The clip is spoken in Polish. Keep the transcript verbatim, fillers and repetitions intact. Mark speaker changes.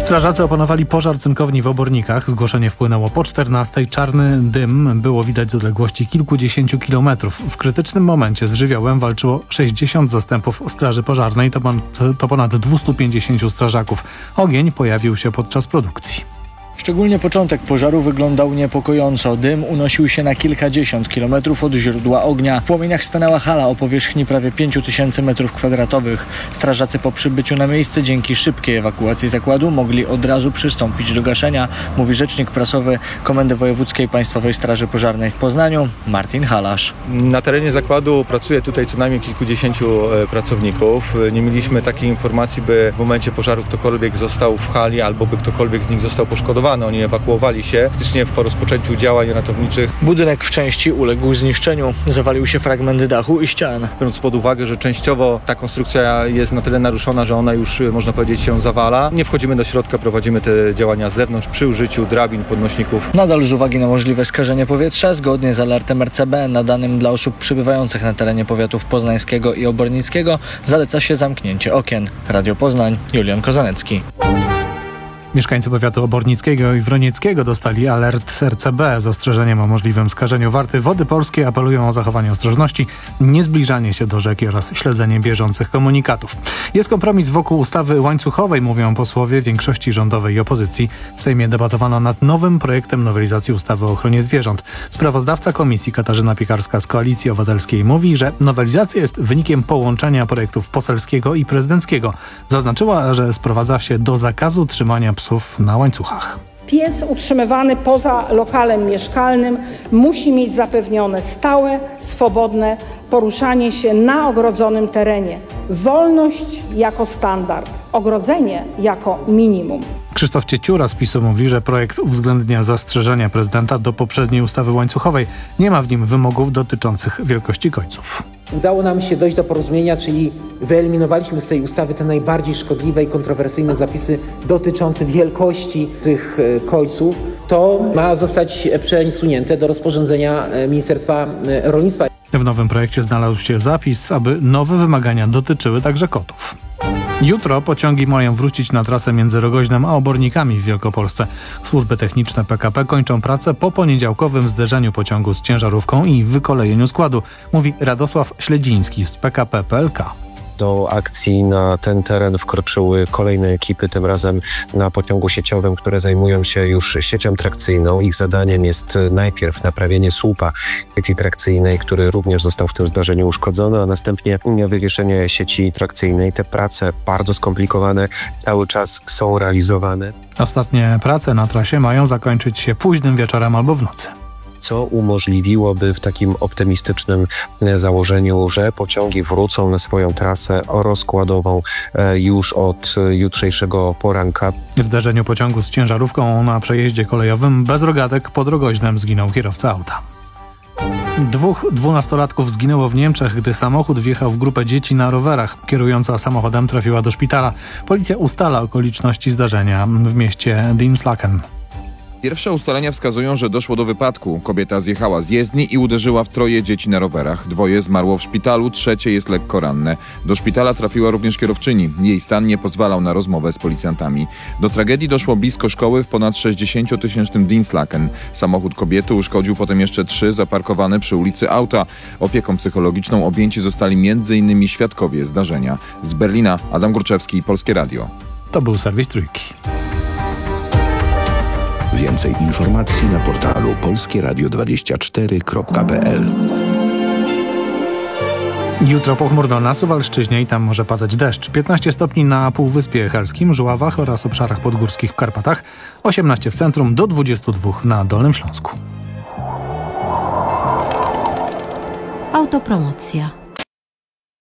Speaker 1: Strażacy opanowali pożar cynkowni w Obornikach. Zgłoszenie wpłynęło po czternastej. Czarny dym było widać z odległości kilkudziesięciu kilometrów. W krytycznym momencie z żywiołem walczyło sześćdziesiąt zastępów straży pożarnej, to ponad, to ponad dwieście pięćdziesięciu strażaków. Ogień pojawił się podczas produkcji.
Speaker 2: Szczególnie początek pożaru wyglądał niepokojąco. Dym unosił się na kilkadziesiąt kilometrów od źródła ognia. W płomieniach stanęła hala o powierzchni prawie pięciu tysięcy metrów kwadratowych. Strażacy po przybyciu na miejsce dzięki szybkiej ewakuacji zakładu mogli od razu przystąpić do gaszenia, mówi rzecznik prasowy Komendy Wojewódzkiej Państwowej Straży Pożarnej w Poznaniu, Martin Halasz.
Speaker 3: Na terenie zakładu pracuje tutaj co najmniej kilkudziesięciu pracowników. Nie mieliśmy takiej informacji, by w momencie pożaru ktokolwiek został w hali albo by ktokolwiek z nich został poszkodowany. Oni ewakuowali się faktycznie po rozpoczęciu działań ratowniczych.
Speaker 2: Budynek w części uległ zniszczeniu. Zawalił się fragment dachu i ścian.
Speaker 3: Biorąc pod uwagę, że częściowo ta konstrukcja jest na tyle naruszona, że ona już, można powiedzieć, się zawala. Nie wchodzimy do środka, prowadzimy te działania z zewnątrz przy użyciu drabin, podnośników.
Speaker 2: Nadal z uwagi na możliwe skażenie powietrza, zgodnie z alertem R C B nadanym dla osób przybywających na terenie powiatów poznańskiego i obornickiego, zaleca się zamknięcie okien. Radio Poznań, Julian Kozanecki.
Speaker 1: Mieszkańcy powiatu obornickiego i wronieckiego dostali alert R C B z ostrzeżeniem o możliwym skażeniu Warty. Wody Polskie apelują o zachowanie ostrożności, niezbliżanie się do rzeki oraz śledzenie bieżących komunikatów. Jest kompromis wokół ustawy łańcuchowej, mówią posłowie większości rządowej i opozycji. W Sejmie debatowano nad nowym projektem nowelizacji ustawy o ochronie zwierząt. Sprawozdawca komisji Katarzyna Piekarska z Koalicji Obywatelskiej mówi, że nowelizacja jest wynikiem połączenia projektów poselskiego i prezydenckiego. Zaznaczyła, że sprowadza się do zakazu trzymania psów psów na łańcuchach.
Speaker 4: Pies utrzymywany poza lokalem mieszkalnym musi mieć zapewnione stałe, swobodne poruszanie się na ogrodzonym terenie. Wolność jako standard, ogrodzenie jako minimum.
Speaker 1: Krzysztof Cieciura z PiSu mówi, że projekt uwzględnia zastrzeżenia prezydenta do poprzedniej ustawy łańcuchowej. Nie ma w nim wymogów dotyczących wielkości kojców.
Speaker 5: Udało nam się dojść do porozumienia, czyli wyeliminowaliśmy z tej ustawy te najbardziej szkodliwe i kontrowersyjne zapisy dotyczące wielkości tych kojców. To ma zostać przesunięte do rozporządzenia Ministerstwa Rolnictwa.
Speaker 1: W nowym projekcie znalazł się zapis, aby nowe wymagania dotyczyły także kotów. Jutro pociągi mają wrócić na trasę między Rogoźnem a Obornikami w Wielkopolsce. Służby techniczne P K P kończą pracę po poniedziałkowym zderzeniu pociągu z ciężarówką i wykolejeniu składu, mówi Radosław Śledziński z P K P kropka P L K.
Speaker 6: Do akcji na ten teren wkroczyły kolejne ekipy, tym razem na pociągu sieciowym, które zajmują się już siecią trakcyjną. Ich zadaniem jest najpierw naprawienie słupa sieci trakcyjnej, który również został w tym zdarzeniu uszkodzony, a następnie wywieszenie sieci trakcyjnej. Te prace bardzo skomplikowane cały czas są realizowane.
Speaker 1: Ostatnie prace na trasie mają zakończyć się późnym wieczorem albo w nocy.
Speaker 6: Co umożliwiłoby w takim optymistycznym założeniu, że pociągi wrócą na swoją trasę rozkładową już od jutrzejszego poranka.
Speaker 1: W zdarzeniu pociągu z ciężarówką na przejeździe kolejowym bez rogatek pod Rogoźnem zginął kierowca auta. Dwóch dwunastolatków zginęło w Niemczech, gdy samochód wjechał w grupę dzieci na rowerach. Kierująca samochodem trafiła do szpitala. Policja ustala okoliczności zdarzenia w mieście Dinslaken.
Speaker 7: Pierwsze ustalenia wskazują, że doszło do wypadku. Kobieta zjechała z jezdni i uderzyła w troje dzieci na rowerach. Dwoje zmarło w szpitalu, trzecie jest lekko ranne. Do szpitala trafiła również kierowczyni. Jej stan nie pozwalał na rozmowę z policjantami. Do tragedii doszło blisko szkoły w ponad sześćdziesięciotysięcznym Dinslaken. Samochód kobiety uszkodził potem jeszcze trzy zaparkowane przy ulicy auta. Opieką psychologiczną objęci zostali między innymi świadkowie zdarzenia. Z Berlina Adam Górczewski, Polskie Radio.
Speaker 1: To był serwis Trójki.
Speaker 8: Więcej informacji na portalu polskie radio dwadzieścia cztery kropka p l.
Speaker 1: Jutro pochmurno na Suwalszczyźnie i tam może padać deszcz. piętnaście stopni na Półwyspie Helskim, Żuławach oraz obszarach podgórskich w Karpatach. osiemnaście w centrum do dwudziestu dwóch na Dolnym Śląsku.
Speaker 9: Autopromocja.